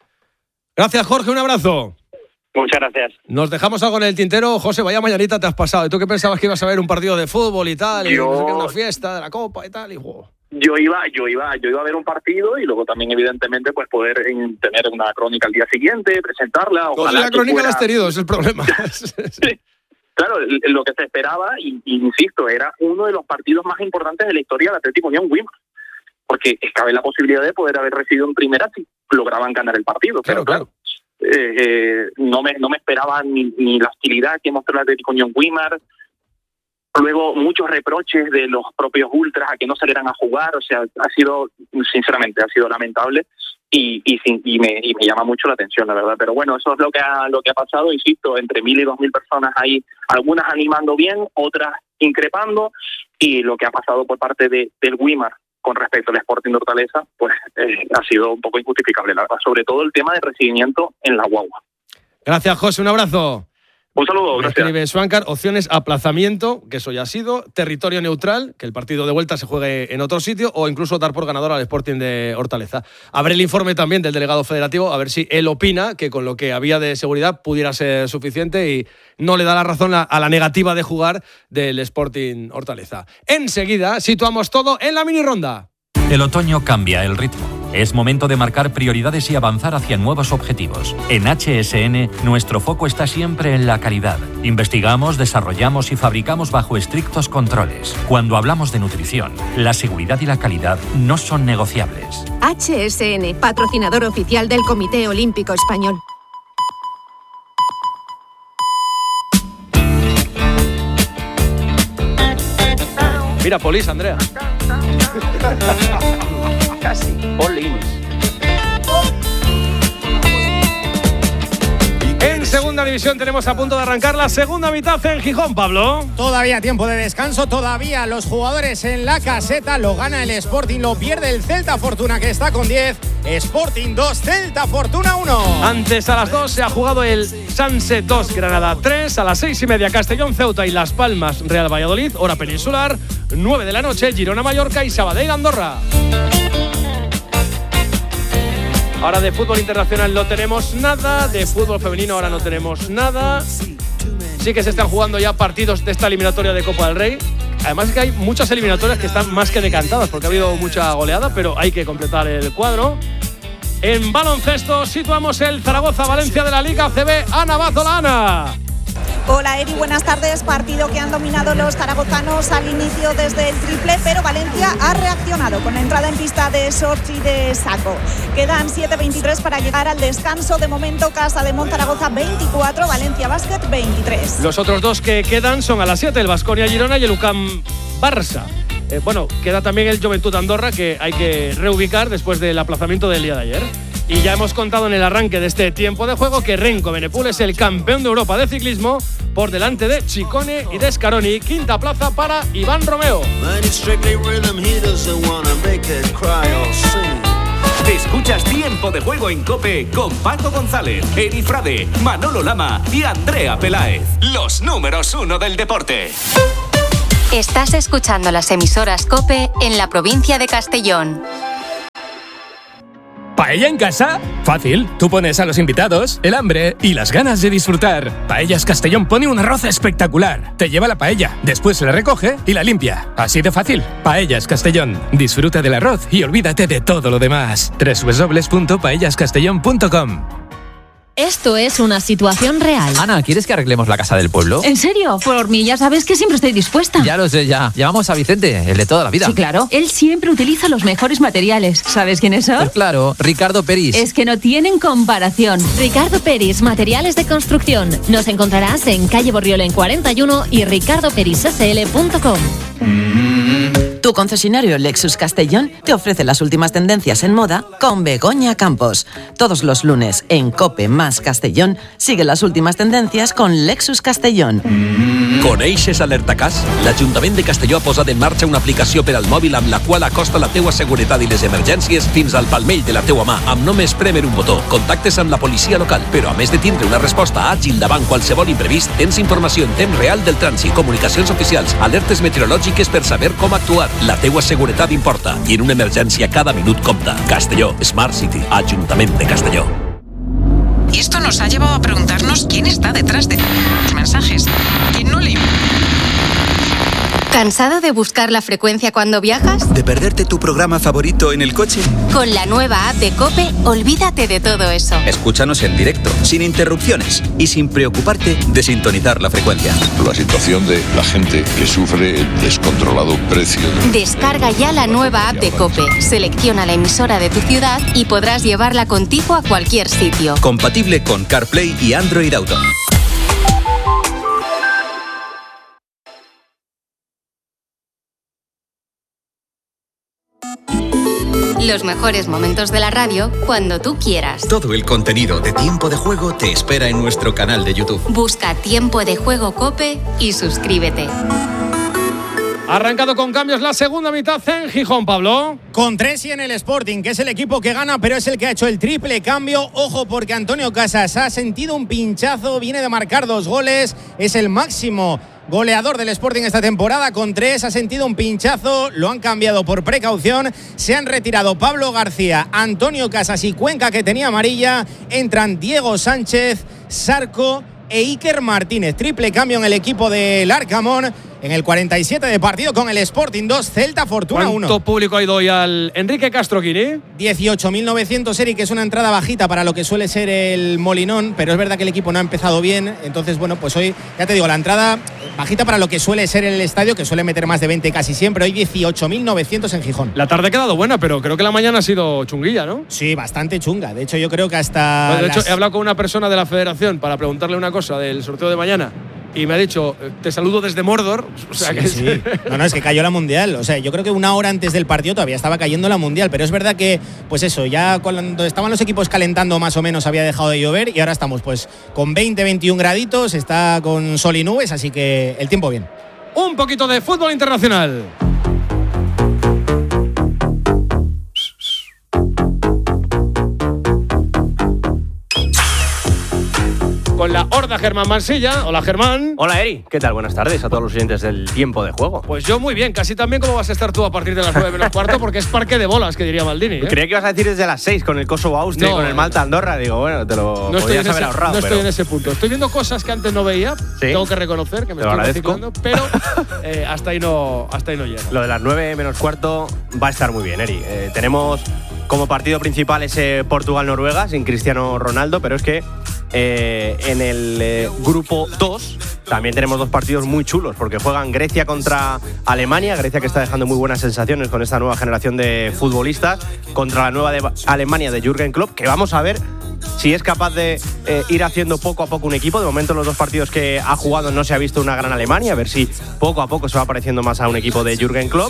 Gracias, Jorge, un abrazo. Muchas gracias. Nos dejamos algo en el tintero. José, vaya mañanita te has pasado. ¿Y tú qué pensabas que ibas a ver un partido de fútbol y tal? Y Yo... no sé qué, una fiesta de la Copa y tal. Y, wow. yo iba, yo iba, yo iba a ver un partido y luego también evidentemente pues poder en, tener una crónica al día siguiente, presentarla. Ojalá pues la crónica fuera... la has tenido, es el problema. Sí. Claro, lo que se esperaba, y, y insisto, era uno de los partidos más importantes de la historia del Atlético Unión Wimar, porque cabe la posibilidad de poder haber recibido en primera si lograban ganar el partido. Claro, pero claro, eh, eh, no me no me esperaba ni, ni la hostilidad que mostró el Atlético Unión Wimar. Luego muchos reproches de los propios ultras a que no salieran a jugar, o sea, ha sido, sinceramente, ha sido lamentable y y, y, me, y me llama mucho la atención, la verdad. Pero bueno, eso es lo que ha lo que ha pasado, insisto, entre mil y dos mil personas ahí, algunas animando bien, otras increpando, y lo que ha pasado por parte de, del Wimar con respecto al Sporting de Hortaleza, pues eh, ha sido un poco injustificable, la verdad, sobre todo el tema del recibimiento en la guagua. Gracias, José, un abrazo. Un saludo, gracias. Escribe Swankar, opciones aplazamiento, que eso ya ha sido, territorio neutral, que el partido de vuelta se juegue en otro sitio, o incluso dar por ganador al Sporting de Hortaleza. Habrá el informe también del delegado federativo, a ver si él opina que con lo que había de seguridad pudiera ser suficiente y no le da la razón a, a la negativa de jugar del Sporting Hortaleza. Enseguida situamos todo en la mini ronda. El otoño cambia el ritmo. Es momento de marcar prioridades y avanzar hacia nuevos objetivos. En H S N, nuestro foco está siempre en la calidad. Investigamos, desarrollamos y fabricamos bajo estrictos controles. Cuando hablamos de nutrición, la seguridad y la calidad no son negociables. H S N, patrocinador oficial del Comité Olímpico Español. Mira, Polis, Andrea. Casi. Polis. En segunda división tenemos a punto de arrancar la segunda mitad en Gijón, Pablo. Todavía tiempo de descanso, todavía los jugadores en la caseta. Lo gana el Sporting, lo pierde el Celta Fortuna, que está con diez. Sporting dos, Celta Fortuna uno. Antes a las dos se ha jugado el Sanse dos, Granada tres. A las seis y media Castellón, Ceuta y Las Palmas, Real Valladolid. Hora peninsular, nueve de la noche, Girona, Mallorca y Sabadell, Andorra. Ahora de fútbol internacional no tenemos nada, de fútbol femenino ahora no tenemos nada. Sí que se están jugando ya partidos de esta eliminatoria de Copa del Rey. Además es que hay muchas eliminatorias que están más que decantadas porque ha habido mucha goleada, pero hay que completar el cuadro. En baloncesto situamos el Zaragoza-Valencia de la Liga A C B. Ana Bazolana. Hola Eri, buenas tardes. Partido que han dominado los zaragozanos al inicio desde el triple, pero Valencia ha reaccionado con entrada en pista de Sorchi y de Saco. Quedan siete veintitrés para llegar al descanso. De momento, Casa de Zaragoza veinticuatro, Valencia Basket veintitrés. Los otros dos que quedan son a las siete, el Baskonia Girona y el U C A M Barça. Eh, bueno, queda también el Joventut Andorra, que hay que reubicar después del aplazamiento del día de ayer. Y ya hemos contado en el arranque de este tiempo de juego que Renko Benepul es el campeón de Europa de ciclismo por delante de Ciccone y de Scaroni. Quinta plaza para Iván Romeo. Escuchas Tiempo de Juego en COPE con Paco González, Eri Frade, Manolo Lama y Andrea Peláez. Los números uno del deporte. Estás escuchando las emisoras COPE en la provincia de Castellón. ¿Paella en casa? Fácil. Tú pones a los invitados el hambre y las ganas de disfrutar. Paellas Castellón pone un arroz espectacular. Te lleva la paella, después la recoge y la limpia. Así de fácil. Paellas Castellón. Disfruta del arroz y olvídate de todo lo demás. doble u doble u doble u punto paellas castellón punto com. Esto es una situación real. Ana, ¿quieres que arreglemos la casa del pueblo? ¿En serio? Por mí ya sabes que siempre estoy dispuesta. Ya lo sé, ya. Llamamos a Vicente, el de toda la vida. Sí, claro. Él siempre utiliza los mejores materiales. ¿Sabes quiénes son? Pues claro, Ricardo Peris. Es que no tienen comparación. Ricardo Peris, materiales de construcción. Nos encontrarás en calle Borriol en cuarenta y uno y ricardo peris s l punto com. Tu concesionario Lexus Castellón te ofrece las últimas tendencias en moda con Begoña Campos. Todos los lunes en COPE más Castellón sigue las últimas tendencias con Lexus Castellón. Coneixes Alertacàs? L'Ajuntament de Castelló ha posat en marxa una aplicació per al mòbil amb la qual acosta la teua seguretat i les emergències fins al palmell de la teua mà, amb només prémer un botó. Contactes amb la policia local, però a més de tindre una resposta àgil davant qualsevol imprevist, tens informació en temps real del trànsit, comunicacions oficials, alertes meteorològiques per saber com actuar. La teua seguretat importa i en una emergència cada minut compta. Castelló, Smart City, Ajuntament de Castelló. Y esto nos ha llevado a preguntarnos quién está detrás de los mensajes. ¿Quién no le ¿Cansado de buscar la frecuencia cuando viajas? ¿De perderte tu programa favorito en el coche? Con la nueva app de COPE, olvídate de todo eso. Escúchanos en directo, sin interrupciones y sin preocuparte de sintonizar la frecuencia. La situación de la gente que sufre el descontrolado precio. De... Descarga ya la nueva app de COPE, selecciona la emisora de tu ciudad y podrás llevarla contigo a cualquier sitio. Compatible con CarPlay y Android Auto. Los mejores momentos de la radio cuando tú quieras. Todo el contenido de Tiempo de Juego te espera en nuestro canal de YouTube. Busca Tiempo de Juego COPE y suscríbete. Arrancado con cambios la segunda mitad en Gijón, Pablo. Con tres y en el Sporting, que es el equipo que gana, pero es el que ha hecho el triple cambio. Ojo, porque Antonio Casas ha sentido un pinchazo, viene de marcar dos goles, es el máximo goleador del Sporting esta temporada con tres, ha sentido un pinchazo, lo han cambiado por precaución, se han retirado Pablo García, Antonio Casas y Cuenca, que tenía amarilla, entran Diego Sánchez, Sarco e Iker Martínez. Triple cambio en el equipo del Arcamón en el cuarenta y siete de partido con el Sporting dos, Celta Fortuna uno. ¿Cuánto público ha ido hoy al Enrique Castro Quini? dieciocho mil novecientos, Eric, que es una entrada bajita para lo que suele ser el Molinón, pero es verdad que el equipo no ha empezado bien, entonces bueno, pues hoy, ya te digo, la entrada bajita para lo que suele ser el estadio, que suele meter más de veinte casi siempre, hoy dieciocho mil novecientos en Gijón. La tarde ha quedado buena, pero creo que la mañana ha sido chunguilla, ¿no? Sí, bastante chunga, de hecho yo creo que hasta… Bueno, de las... hecho he hablado con una persona de la federación para preguntarle una cosa del sorteo de mañana y me ha dicho, te saludo desde Mordor. O sea, sí, que sí. No, no, es que cayó la Mundial. O sea, yo creo que una hora antes del partido todavía estaba cayendo la Mundial. Pero es verdad que, pues eso, ya cuando estaban los equipos calentando más o menos había dejado de llover y ahora estamos pues con veinte, veintiún graditos, está con sol y nubes, así que el tiempo bien. Un poquito de fútbol internacional. Con la horda Germán Mansilla. Hola, Germán. Hola, Eri. ¿Qué tal? Buenas tardes a todos los oyentes del Tiempo de Juego. Pues yo muy bien, casi tan bien como vas a estar tú a partir de las nueve menos cuarto, porque es parque de bolas, que diría Maldini, ¿eh? Creía que ibas a decir desde las seis con el Kosovo Austria no, y con el Malta Andorra. Digo, bueno, te lo no podías haber ese, ahorrado. No pero... estoy en ese punto. Estoy viendo cosas que antes no veía. ¿Sí? Tengo que reconocer que me te estoy reciclando, pero eh, hasta ahí no hasta ahí no llega. Lo de las nueve menos cuarto va a estar muy bien, Eri. Eh, tenemos como partido principal ese Portugal-Noruega sin Cristiano Ronaldo, pero es que Eh, en el eh, grupo dos también tenemos dos partidos muy chulos porque juegan Grecia contra Alemania, Grecia que está dejando muy buenas sensaciones con esta nueva generación de futbolistas, contra la nueva de Alemania de Jürgen Klopp, que vamos a ver si es capaz de eh, ir haciendo poco a poco un equipo. De momento en los dos partidos que ha jugado no se ha visto una gran Alemania, a ver si poco a poco se va pareciendo más a un equipo de Jürgen Klopp.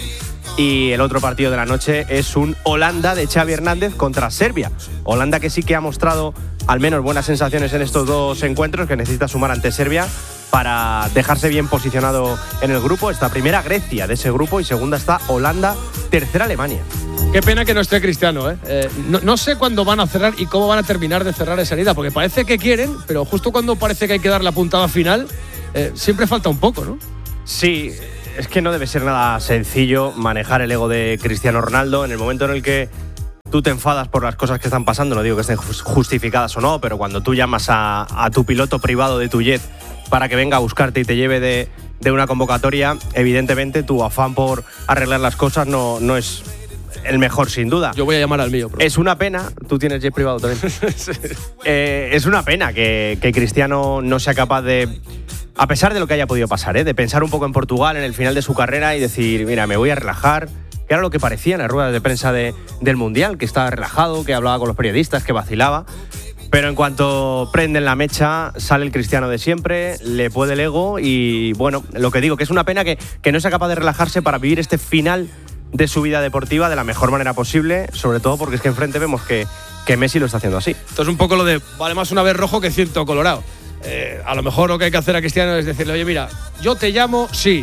Y el otro partido de la noche es un Holanda de Xavi Hernández contra Serbia. Holanda que sí que ha mostrado al menos buenas sensaciones en estos dos encuentros, que necesita sumar ante Serbia para dejarse bien posicionado en el grupo. Esta primera Grecia de ese grupo y segunda está Holanda, tercera Alemania. Qué pena que no esté Cristiano, ¿eh? eh no, no sé cuándo van a cerrar y cómo van a terminar de cerrar esa herida, porque parece que quieren, pero justo cuando parece que hay que dar la puntada final, eh, siempre falta un poco, ¿no? Sí, es que no debe ser nada sencillo manejar el ego de Cristiano Ronaldo en el momento en el que tú te enfadas por las cosas que están pasando. No digo que estén justificadas o no, pero cuando tú llamas a, a tu piloto privado de tu jet para que venga a buscarte y te lleve de, de una convocatoria, evidentemente tu afán por arreglar las cosas no, no es el mejor, sin duda. Yo voy a llamar al mío. Bro. Es una pena, tú tienes jet privado también. sí. eh, es una pena que, que Cristiano no sea capaz de, a pesar de lo que haya podido pasar, ¿eh? de pensar un poco en Portugal en el final de su carrera y decir, mira, me voy a relajar, que era lo que parecía en las ruedas de prensa de, del Mundial, que estaba relajado, que hablaba con los periodistas, que vacilaba. Pero en cuanto prenden la mecha, sale el Cristiano de siempre, le puede el ego y, bueno, lo que digo, que es una pena que, que no sea capaz de relajarse para vivir este final de su vida deportiva de la mejor manera posible, sobre todo porque es que enfrente vemos que, que Messi lo está haciendo así. Esto es un poco lo de, vale más una vez rojo que ciento colorado. Eh, a lo mejor lo que hay que hacer a Cristiano es decirle, oye, mira, yo te llamo, sí.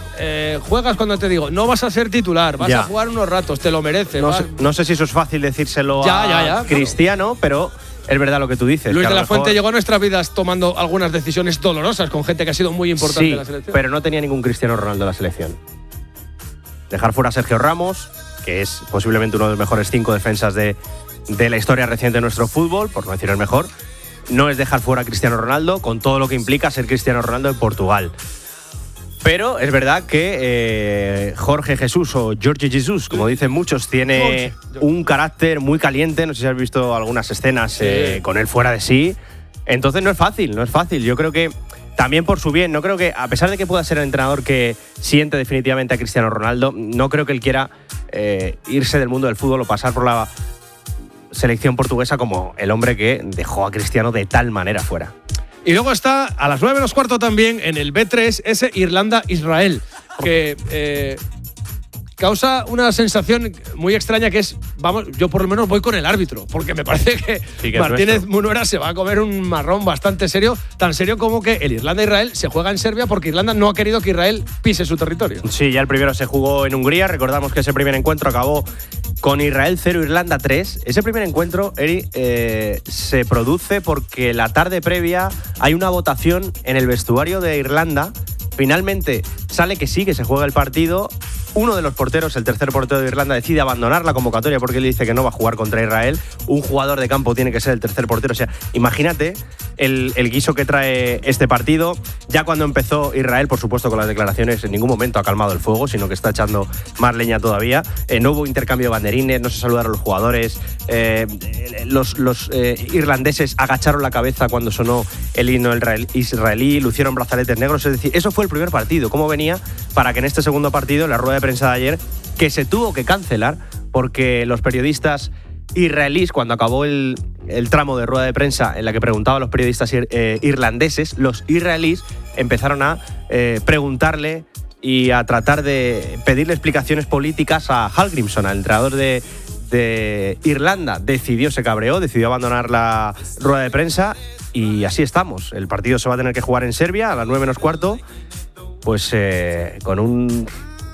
Eh, juegas cuando te digo, no vas a ser titular, vas ya. a jugar unos ratos, te lo mereces. No sé, no sé si eso es fácil decírselo ya, a ya, ya, Cristiano, claro. Pero es verdad lo que tú dices. Luis de la mejor... Fuente llegó a nuestras vidas tomando algunas decisiones dolorosas con gente que ha sido muy importante sí, en la selección. Pero no tenía ningún Cristiano Ronaldo en la selección. Dejar fuera a Sergio Ramos, que es posiblemente uno de los mejores cinco defensas de, de la historia reciente de nuestro fútbol, por no decir el mejor, no es dejar fuera a Cristiano Ronaldo, con todo lo que implica ser Cristiano Ronaldo en Portugal. Pero es verdad que eh, Jorge Jesús o Jorge Jesús, como dicen muchos, tiene un carácter muy caliente. No sé si has visto algunas escenas eh, con él fuera de sí. Entonces no es fácil, no es fácil. Yo creo que también por su bien, no creo que, a pesar de que pueda ser el entrenador que siente definitivamente a Cristiano Ronaldo, no creo que él quiera eh, irse del mundo del fútbol o pasar por la selección portuguesa como el hombre que dejó a Cristiano de tal manera fuera. Y luego está a las nueve menos cuarto también en el B tres ese Irlanda-Israel, que eh, causa una sensación muy extraña que es, vamos, yo por lo menos voy con el árbitro, porque me parece que, sí que Martínez Munuera se va a comer un marrón bastante serio, tan serio como que el Irlanda-Israel se juega en Serbia porque Irlanda no ha querido que Israel pise su territorio. Sí, ya el primero se jugó en Hungría, recordamos que ese primer encuentro acabó con Israel cero, Irlanda tres. Ese primer encuentro, Eri, eh, se produce porque la tarde previa hay una votación en el vestuario de Irlanda. Finalmente sale que sí, que se juega el partido. Uno de los porteros, el tercer portero de Irlanda, decide abandonar la convocatoria porque él dice que no va a jugar contra Israel. Un jugador de campo tiene que ser el tercer portero. O sea, imagínate el, el guiso que trae este partido. Ya cuando empezó Israel, por supuesto, con las declaraciones, en ningún momento ha calmado el fuego, sino que está echando más leña todavía. Eh, no hubo intercambio de banderines, no se saludaron los jugadores. Eh, los los eh, irlandeses agacharon la cabeza cuando sonó el himno israelí, lucieron brazaletes negros. Es decir, eso fue el primer partido. ¿Cómo venía para que en este segundo partido, en la rueda de prensa de ayer, que se tuvo que cancelar porque los periodistas israelíes, cuando acabó el, el tramo de rueda de prensa en la que preguntaban a los periodistas ir, eh, irlandeses, los israelíes empezaron a eh, preguntarle y a tratar de pedirle explicaciones políticas a Hallgrímsson, al entrenador de, de Irlanda. Decidió, se cabreó, decidió abandonar la rueda de prensa y así estamos. El partido se va a tener que jugar en Serbia a las nueve menos cuarto, pues eh, con un...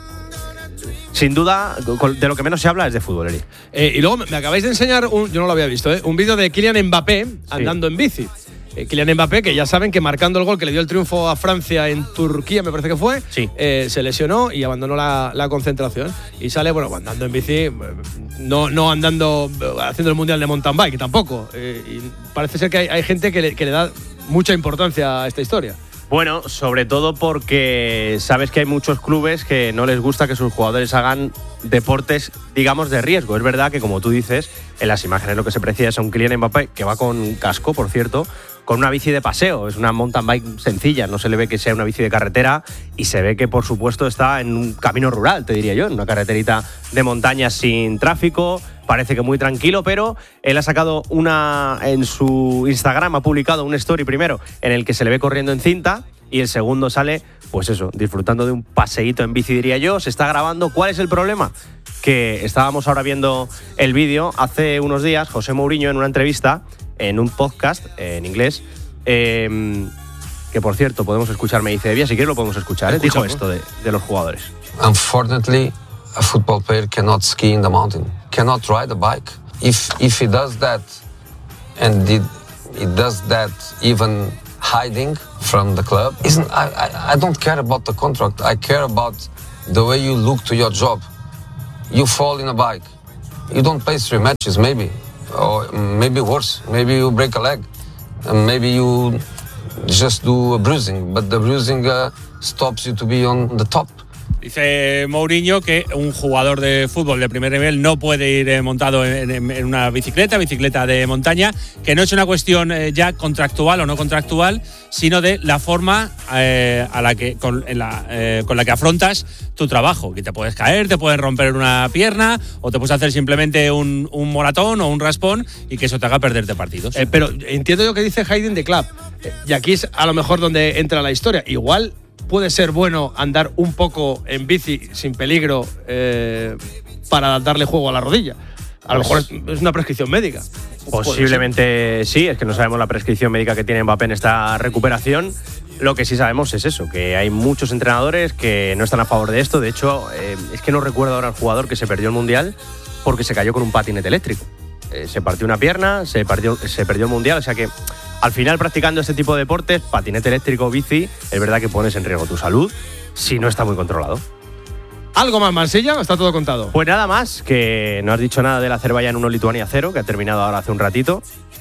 Sin duda, de lo que menos se habla es de fútbol, Eri. Eh, y luego me acabáis de enseñar, un, yo no lo había visto, ¿eh? un vídeo de Kylian Mbappé andando sí. en bici. Eh, Kylian Mbappé, que ya saben que marcando el gol que le dio el triunfo a Francia en Turquía, me parece que fue, sí. eh, se lesionó y abandonó la, la concentración. Y sale, bueno, andando en bici, no, no andando, haciendo el Mundial de Mountain Bike tampoco. Eh, y parece ser que hay, hay gente que le, que le da mucha importancia a esta historia. Bueno, sobre todo porque sabes que hay muchos clubes que no les gusta que sus jugadores hagan deportes, digamos, de riesgo. Es verdad que, como tú dices, en las imágenes lo que se aprecia es a un Kylian Mbappé, que va con casco, por cierto, con una bici de paseo. Es una mountain bike sencilla, no se le ve que sea una bici de carretera y se ve que, por supuesto, está en un camino rural, te diría yo, en una carreterita de montaña sin tráfico. Parece que muy tranquilo, pero él ha sacado una... En su Instagram ha publicado un story primero en el que se le ve corriendo en cinta y el segundo sale, pues eso, disfrutando de un paseíto en bici, diría yo. Se está grabando. ¿Cuál es el problema? Que estábamos ahora viendo el vídeo. Hace unos días, José Mourinho, en una entrevista, en un podcast en inglés, eh, que por cierto podemos escuchar, me dice Evia, si quieres lo podemos escuchar, ¿eh? Dijo esto de, de los jugadores. Unfortunately, a football player cannot ski in the mountain, cannot ride a bike. If if he does that, and he, he does that even hiding from the club, isn't I, I I don't care about the contract. I care about the way you look to your job. You fall in a bike, you don't play three matches, maybe, or maybe worse, maybe you break a leg, and maybe you just do a bruising, but the bruising uh, stops you to be on the top. Dice Mourinho que un jugador de fútbol de primer nivel no puede ir montado en, en, en una bicicleta, bicicleta de montaña, que no es una cuestión eh, ya contractual o no contractual, sino de la forma eh, a la que, con, en la, eh, con la que afrontas tu trabajo. Que te puedes caer, te puedes romper una pierna o te puedes hacer simplemente un, un moratón o un raspón y que eso te haga perderte partidos. Eh, pero entiendo yo que dice Hiding the Club, eh, y aquí es a lo mejor donde entra la historia. Igual puede ser bueno andar un poco en bici sin peligro eh, para darle juego a la rodilla. A lo mejor es, es una prescripción médica. Posiblemente sí, es que no sabemos la prescripción médica que tiene Mbappé en esta recuperación. Lo que sí sabemos es eso, que hay muchos entrenadores que no están a favor de esto. De hecho, eh, es que no recuerdo ahora el jugador que se perdió el Mundial porque se cayó con un patinete eléctrico. Eh, se partió una pierna, se perdió, se perdió el Mundial, o sea que al final, practicando este tipo de deportes, patinete eléctrico, bici, es verdad que pones en riesgo tu salud si no está muy controlado. ¿Algo más, Mansilla, o está todo contado? Pues nada más, que no has dicho nada del Azerbaiyán uno Lituania cero, que ha terminado ahora hace un ratito.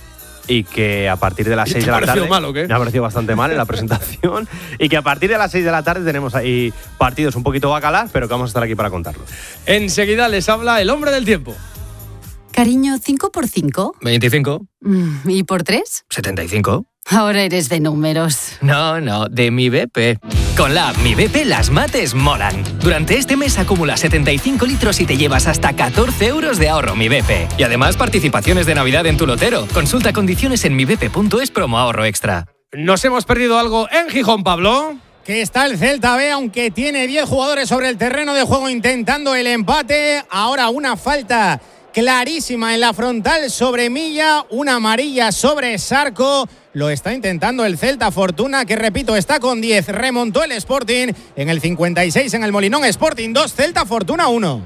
y que a partir de las seis de la tarde… ¿Te ha parecido mal o qué? Me ha parecido bastante mal en la presentación. Y que a partir de las seis de la tarde tenemos ahí partidos un poquito bacalás, pero que vamos a estar aquí para contarlos. Enseguida les habla el hombre del tiempo. Cariño, ¿cinco por cinco? veinticinco. Mm, ¿Y por tres? setenta y cinco. Ahora eres de números. No, no, de mi B P. Con la app Mi B P las mates molan. Durante este mes acumula setenta y cinco litros y te llevas hasta catorce euros de ahorro Mi B P. Y además participaciones de Navidad en tu lotero. Consulta condiciones en mi b p punto es promo ahorro extra. Nos hemos perdido algo en Gijón, Pablo. Que está el Celta B, aunque tiene diez jugadores sobre el terreno de juego intentando el empate. Ahora una falta clarísima en la frontal sobre Milla, una amarilla sobre Sarco. Lo está intentando el Celta. Fortuna, que repito, está con diez. Remontó el Sporting en el cincuenta y seis en el Molinón. Sporting dos, Celta Fortuna uno.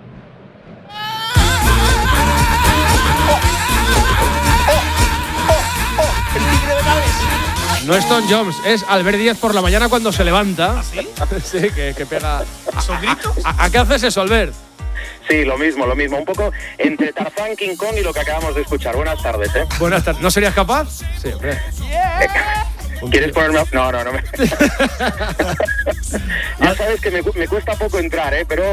No es Tom Jones, es Albert Díaz por la mañana cuando se levanta. ¿Sí? Sí, que, que pega… ¿Son gritos? ¿A, a qué haces eso, Albert? Sí, lo mismo, lo mismo. Un poco entre Tarzán, King Kong y lo que acabamos de escuchar. Buenas tardes, ¿eh? Buenas tardes. ¿No serías capaz? Sí, hombre. Yeah. ¿Quieres ponerme...? No, no, no me… Ya sabes que me, me cuesta poco entrar, ¿eh? Pero…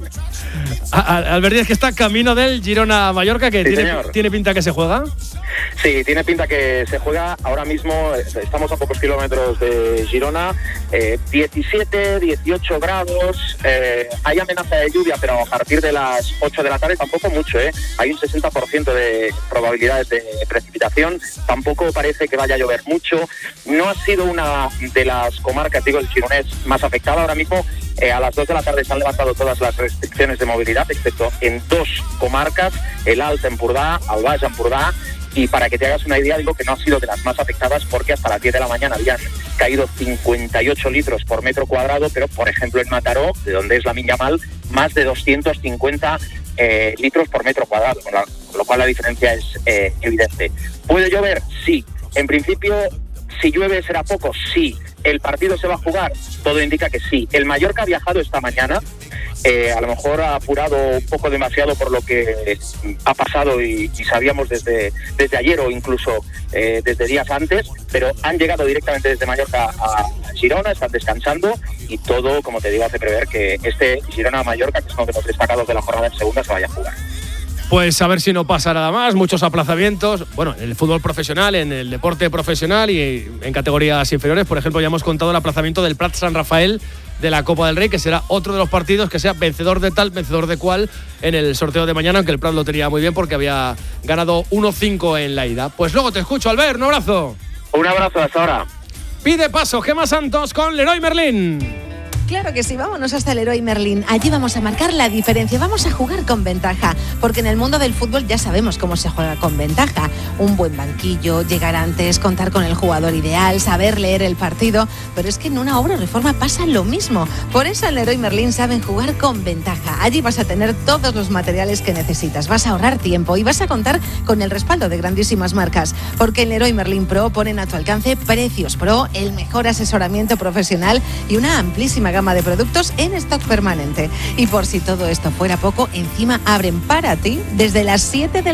Albert Díaz, que está camino del Girona-Mallorca, que Sí, tiene, señor. tiene pinta que se juega. Sí, tiene pinta que se juega ahora mismo. Estamos a pocos kilómetros de Girona, eh, diecisiete, dieciocho grados, eh, hay amenaza de lluvia, pero a partir de las ocho de la tarde tampoco mucho, ¿eh? Hay un sesenta por ciento de probabilidades de precipitación, tampoco parece que vaya a llover mucho. No ha sido una de las comarcas, digo, el gironés más afectada ahora mismo. Eh, a las dos de la tarde se han levantado todas las restricciones de movilidad, excepto en dos comarcas, el Alt Empordà, el Baix Empordà. Y para que te hagas una idea, digo que no ha sido de las más afectadas porque hasta las diez de la mañana habían caído cincuenta y ocho litros por metro cuadrado, pero por ejemplo en Mataró, de donde es la Minya Mal, más de doscientos cincuenta eh, litros por metro cuadrado, con, la, con lo cual la diferencia es eh, evidente. ¿Puede llover? Sí. En principio, si llueve será poco, sí. ¿El partido se va a jugar? Todo indica que sí. El Mallorca ha viajado esta mañana, eh, a lo mejor ha apurado un poco demasiado por lo que ha pasado y, y sabíamos desde, desde ayer o incluso eh, desde días antes, pero han llegado directamente desde Mallorca a Girona, están descansando y todo, como te digo, hace prever que este Girona-Mallorca, que es uno de los destacados de la jornada en segunda, se vaya a jugar. Pues a ver si no pasa nada más, muchos aplazamientos, bueno, en el fútbol profesional, en el deporte profesional y en categorías inferiores. Por ejemplo, ya hemos contado el aplazamiento del Prat San Rafael de la Copa del Rey, que será otro de los partidos que sea vencedor de tal, vencedor de cual en el sorteo de mañana, aunque el Prat lo tenía muy bien porque había ganado uno cinco en la ida. Pues luego te escucho, Albert, un abrazo. Un abrazo, hasta ahora. Pide paso, Gemma Santos con Leroy Merlin. Claro que sí, vámonos hasta el Leroy Merlin. Allí vamos a marcar la diferencia, vamos a jugar con ventaja, porque en el mundo del fútbol ya sabemos cómo se juega con ventaja. Un buen banquillo, llegar antes, contar con el jugador ideal, saber leer el partido, pero es que en una obra o reforma pasa lo mismo. Por eso en Leroy Merlin saben jugar con ventaja. Allí vas a tener todos los materiales que necesitas, vas a ahorrar tiempo y vas a contar con el respaldo de grandísimas marcas, porque en Leroy Merlin Pro ponen a tu alcance precios pro, el mejor asesoramiento profesional y una amplísima gama de productos en stock permanente. Y por si todo esto fuera poco, encima abren para ti desde las siete de la